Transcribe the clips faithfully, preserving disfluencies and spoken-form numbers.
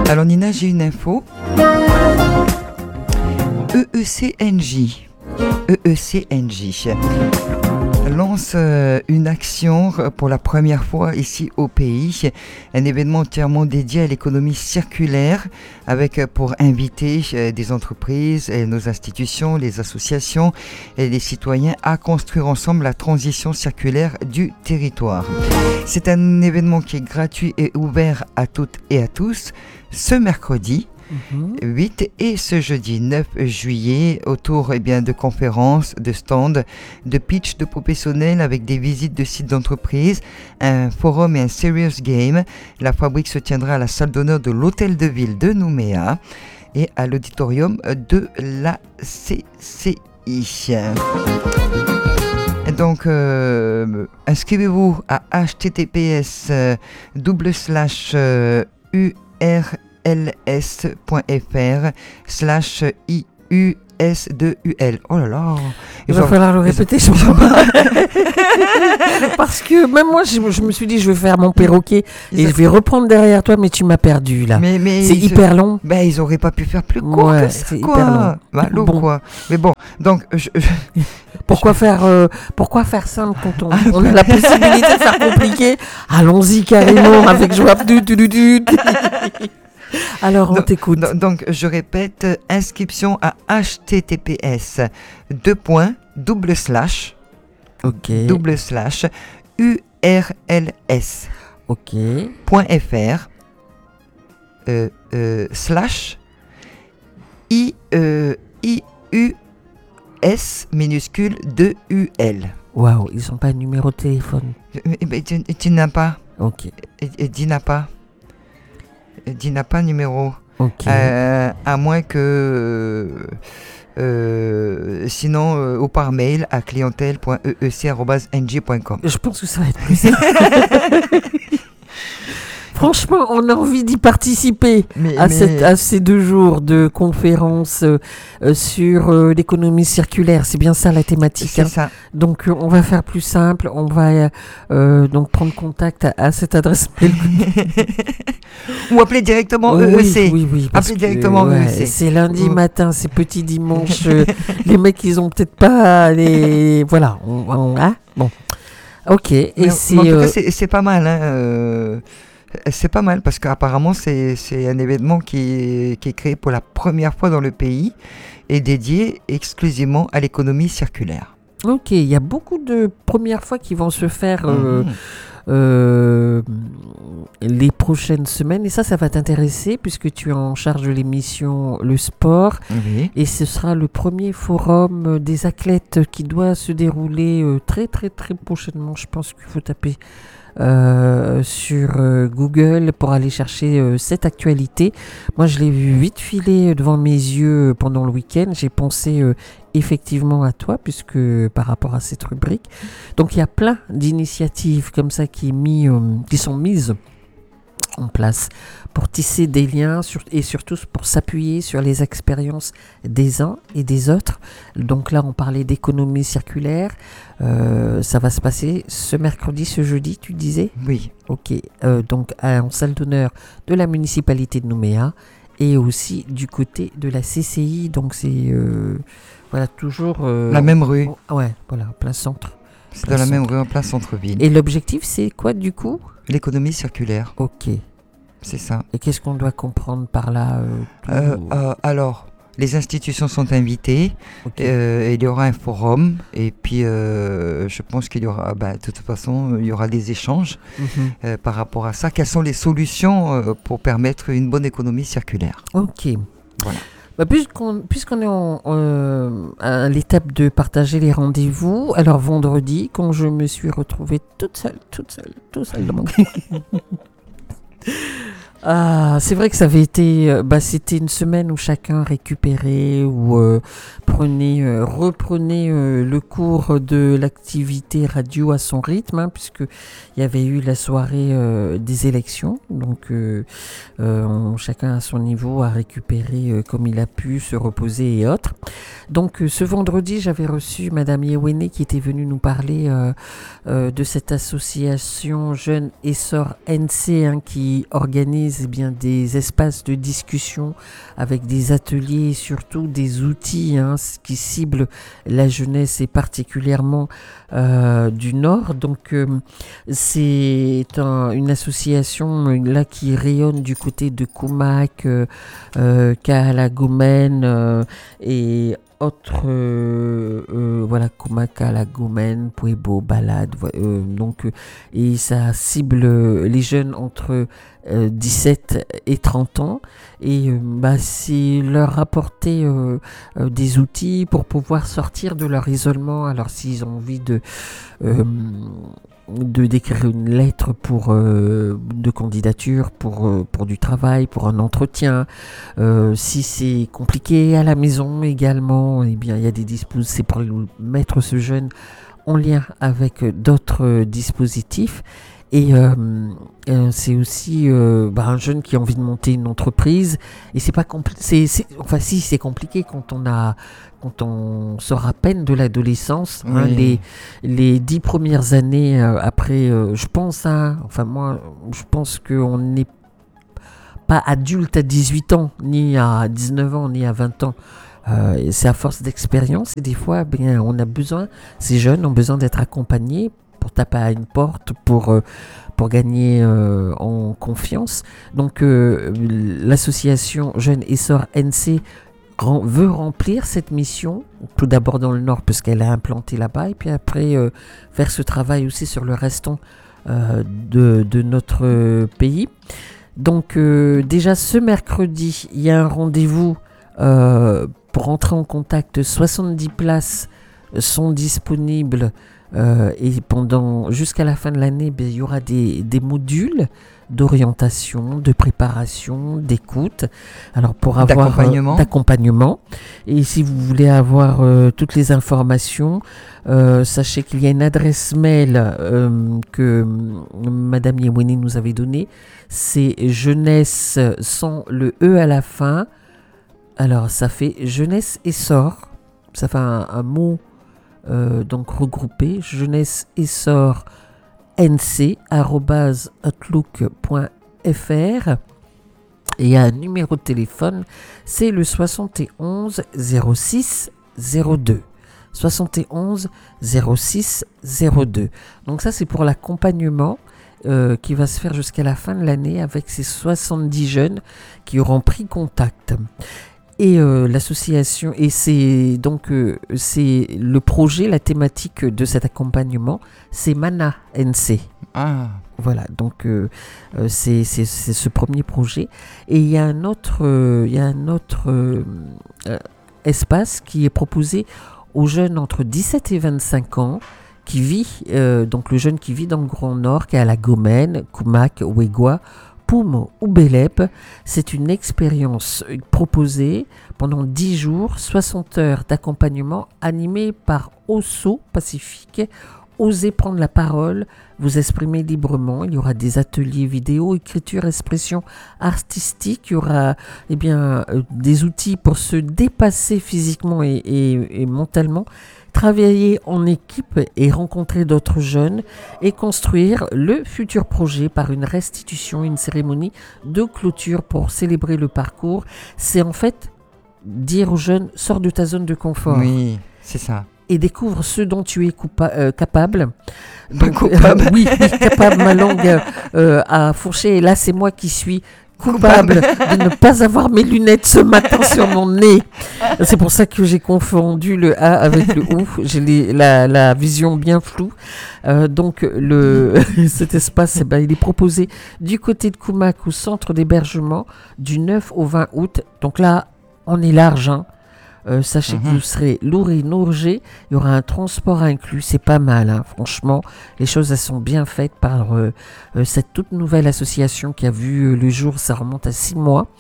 Alors Nina, j'ai une info. E E C N J. E E C N J lance euh, une action pour la première fois ici au pays, un événement entièrement dédié à l'économie circulaire avec pour inviter euh, des entreprises, et nos institutions, les associations et les citoyens à construire ensemble la transition circulaire du territoire. C'est un événement qui est gratuit et ouvert à toutes et à tous ce mercredi Mmh. huit et ce jeudi neuf juillet autour eh bien, de conférences, de stands, de pitch de professionnels avec des visites de sites d'entreprise, un forum et un serious game. La fabrique se tiendra à la salle d'honneur de l'hôtel de ville de Nouméa et à l'auditorium de la C C I. Donc, euh, inscrivez-vous à h t t p s double slash u r ls.fr slash ius deux ul. Oh là là. Il va falloir le répéter sur parce que même moi je, je me suis dit je vais faire mon perroquet et je vais reprendre derrière toi, mais tu m'as perdu là. Mais, mais c'est hyper se... long. Ben ils auraient pas pu faire plus court ouais, que ça, c'est quoi. Hyper long. Bah, long, bon. quoi. Mais bon, donc je, je... pourquoi je... faire euh, pourquoi faire simple quand on, on a la possibilité de faire compliqué? Allons-y carrément avec Joab du du du du. Alors on donc, t'écoute. Donc, donc je répète, inscription à h t t p s deux points double slash ok double slash u r l s ok point fr euh, euh, slash i euh, i u s minuscule deux u l. Waouh, ils ont pas de numéro de téléphone. Mais, mais tu, tu n'as pas. Ok. Et, et, tu n'as pas. Dit n'a pas numéro, okay. euh, à moins que euh, sinon euh, ou par mail à clientèle point e e c arobase n j point com. Je pense que ça va être plus franchement, on a envie d'y participer mais, à, mais... Cette, à ces deux jours de conférence euh, sur euh, l'économie circulaire. C'est bien ça la thématique. C'est hein. ça. Donc, euh, on va faire plus simple. On va euh, donc prendre contact à, à cette adresse mail. Ou appeler directement E E C. Oui, oui, oui. Appeler directement que, ouais, E E C. C'est lundi oh. matin, c'est petit dimanche. euh, les mecs, ils ont peut-être pas les. Voilà. On, on, hein bon. Ok. Et mais, c'est. Mais en tout euh... cas, c'est, c'est pas mal. Hein, euh... C'est pas mal parce qu'apparemment c'est, c'est un événement qui est, qui est créé pour la première fois dans le pays et dédié exclusivement à l'économie circulaire. Ok, il y a beaucoup de premières fois qui vont se faire euh, mmh. euh, les prochaines semaines et ça, ça va t'intéresser puisque tu es en charge de l'émission Le Sport oui. et ce sera le premier forum des athlètes qui doit se dérouler euh, très très très prochainement. Je pense qu'il faut taper Euh, sur euh, Google pour aller chercher euh, cette actualité. Moi, je l'ai vu vite filer devant mes yeux pendant le week-end. J'ai pensé euh, effectivement à toi, puisque par rapport à cette rubrique. Donc, il y a plein d'initiatives comme ça qui, mis, euh, qui sont mises en place pour tisser des liens sur, et surtout pour s'appuyer sur les expériences des uns et des autres. Donc là, on parlait d'économie circulaire. Euh, ça va se passer ce mercredi, ce jeudi, tu disais ? Oui. Ok. Euh, donc à, en salle d'honneur de la municipalité de Nouméa et aussi du côté de la C C I. Donc c'est euh, voilà toujours euh, la même rue. Oh, ouais, voilà, plein centre. C'est dans la même rue en plein centre-ville. Et l'objectif, c'est quoi du coup ? L'économie circulaire. Ok. C'est ça. Et qu'est-ce qu'on doit comprendre par là euh, euh, euh, Alors, les institutions sont invitées. Okay. Euh, il y aura un forum. Et puis, euh, je pense qu'il y aura, bah, de toute façon, il y aura des échanges mm-hmm. euh, par rapport à ça. Quelles sont les solutions euh, pour permettre une bonne économie circulaire ? Ok. Voilà. Bah, puisqu'on, puisqu'on est en, euh, à l'étape de partager les rendez-vous, alors vendredi, quand je me suis retrouvée toute seule, toute seule, toute seule dans mon Ah, c'est vrai que ça avait été, bah, c'était une semaine où chacun récupérait ou euh, prenait, euh, reprenait euh, le cours de l'activité radio à son rythme, hein, puisque il y avait eu la soirée euh, des élections, donc euh, euh, on, chacun à son niveau a récupéré euh, comme il a pu se reposer et autres. Donc euh, ce vendredi, j'avais reçu Madame Yewene qui était venue nous parler euh, euh, de cette association Jeunes Essor N C hein, qui organise organise eh bien, des espaces de discussion avec des ateliers et surtout des outils hein, qui ciblent la jeunesse et particulièrement euh, du Nord. Donc euh, c'est un, une association euh, là qui rayonne du côté de Koumak, euh, euh, Kaalagomen euh, et autres, euh, euh, voilà, Komaka, La Gomène, Puebo, Balade, euh, donc, euh, et ça cible euh, les jeunes entre euh, dix-sept et trente ans, et euh, bah, c'est leur apporter euh, euh, des outils pour pouvoir sortir de leur isolement. Alors, s'ils ont envie de. Euh, de d'écrire une lettre pour euh, de candidature pour euh, pour du travail, pour un entretien, euh, si c'est compliqué à la maison également, eh bien il y a des dispositifs, c'est pour mettre ce jeune en lien avec d'autres euh, dispositifs. Et euh, euh, c'est aussi euh, bah, un jeune qui a envie de monter une entreprise. Et c'est pas compli- c'est, c'est, enfin si c'est compliqué quand on a quand on sort à peine de l'adolescence. Oui. Hein, les les dix premières années euh, après, euh, je pense. Hein, enfin moi, je pense qu'on n'est pas adulte à dix-huit ans, ni à dix-neuf ans, ni à vingt ans. Euh, et c'est à force d'expérience et des fois, bien, on a besoin. Ces jeunes ont besoin d'être accompagnés pour taper à une porte, pour, euh, pour gagner euh, en confiance. Donc euh, l'association Jeunes Essor N C rem- veut remplir cette mission, tout d'abord dans le Nord, puisqu'elle a implanté là-bas, et puis après euh, faire ce travail aussi sur le restant euh, de, de notre euh, pays. Donc euh, déjà ce mercredi, il y a un rendez-vous euh, pour entrer en contact. soixante-dix places sont disponibles. Euh, et pendant jusqu'à la fin de l'année, ben, il y aura des, des modules d'orientation, de préparation, d'écoute. Alors pour avoir d'accompagnement. Euh, d'accompagnement. Et si vous voulez avoir euh, toutes les informations, euh, sachez qu'il y a une adresse mail euh, que euh, Madame Yewini nous avait donnée. C'est jeunesse sans le E à la fin. Alors ça fait jeunesse essor. Ça fait un, un mot. Euh, donc regroupé, jeunesse essor nc arobase outlook point fr, et il y a un numéro de téléphone, c'est le soixante et onze zéro six zéro deux. soixante et onze zéro six zéro deux. Donc ça c'est pour l'accompagnement euh, qui va se faire jusqu'à la fin de l'année avec ces soixante-dix jeunes qui auront pris contact. Et euh, l'association, et c'est donc euh, c'est le projet, la thématique de cet accompagnement, c'est Mana N C. Ah. Voilà, donc euh, euh, c'est, c'est, c'est ce premier projet. Et il y a un autre, euh, il y a un autre euh, euh, espace qui est proposé aux jeunes entre dix-sept et vingt-cinq ans, qui vit, euh, donc le jeune qui vit dans le Grand Nord, qui est à la Gomène, Koumak, Ouegwa, Poum ou Bélep. C'est une expérience proposée pendant dix jours, soixante heures d'accompagnement animée par Osso Pacifique. Osez prendre la parole, vous exprimer librement. Il y aura des ateliers vidéo, écriture, expression artistique. Il y aura eh bien, euh, des outils pour se dépasser physiquement et, et, et mentalement, travailler en équipe et rencontrer d'autres jeunes et construire le futur projet par une restitution, une cérémonie de clôture pour célébrer le parcours. C'est en fait dire aux jeunes, sors de ta zone de confort. Oui, c'est ça. Et découvre ce dont tu es coupa- euh, capable. Donc, Coupable. euh, oui, oui, capable, ma langue euh, à fourcher. Et là, c'est moi qui suis coupable de ne pas avoir mes lunettes ce matin sur mon nez. C'est pour ça que j'ai confondu le A avec le O. J'ai les, la, la vision bien floue. Euh, donc, le, cet espace, eh ben, il est proposé du côté de Koumak, au centre d'hébergement, du neuf au vingt août. Donc là, on est large, hein. Euh, sachez mmh. que vous serez louré, nourgé, il y aura un transport inclus, c'est pas mal, hein, franchement, les choses elles sont bien faites par euh, euh, cette toute nouvelle association qui a vu le jour, ça remonte à six mois,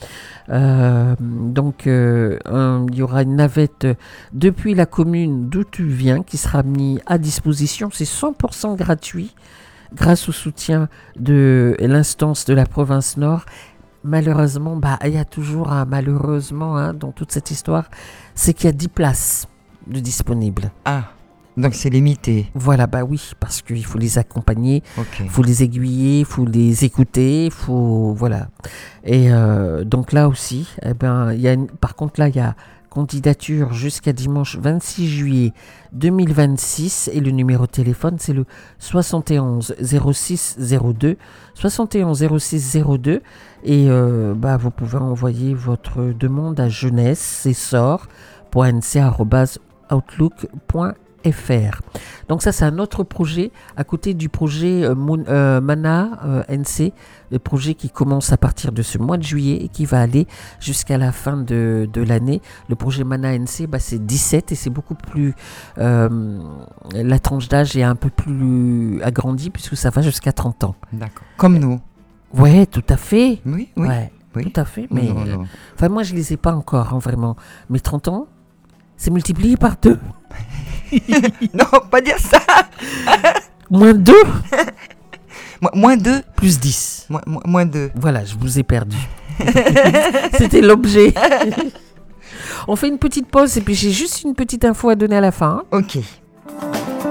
euh, donc euh, un, il y aura une navette depuis la commune d'où tu viens qui sera mise à disposition, c'est cent pour cent gratuit, grâce au soutien de l'instance de la province Nord. Malheureusement, bah, il y a toujours un malheureusement hein, dans toute cette histoire, c'est qu'il y a dix places de disponibles. Ah. Donc c'est limité. Voilà, bah oui, parce qu'il faut les accompagner, Ok. il faut les aiguiller, il faut les écouter, il faut... Voilà. Et euh, donc là aussi, eh ben, il y a une- par contre là, il y a candidature jusqu'à dimanche vingt-six juillet deux mille vingt-six et le numéro de téléphone, c'est le soixante et onze zéro six zéro deux, soixante et onze zéro six zéro deux et euh, bah, vous pouvez envoyer votre demande à jeunesse essor point n c arobase outlook point f r. Donc ça c'est un autre projet à côté du projet euh, Moon- euh, Mana euh, N C, le projet qui commence à partir de ce mois de juillet et qui va aller jusqu'à la fin de, de l'année. Le projet Mana N C, bah, c'est dix-sept et c'est beaucoup plus... euh, la tranche d'âge est un peu plus agrandie puisque ça va jusqu'à trente ans. D'accord. Comme nous. Ouais, tout à fait. Oui, oui. Ouais, oui. tout à fait. Mais Non, euh, non. enfin moi je les ai pas encore hein, vraiment. Mais trente ans, c'est multiplié par deux. Non, pas dire ça. Moins deux Mo- moins deux. plus dix. Moins, moins- moins deux. Voilà, je vous ai perdu. C'était l'objet. On fait une petite pause et puis j'ai juste une petite info à donner à la fin. Ok.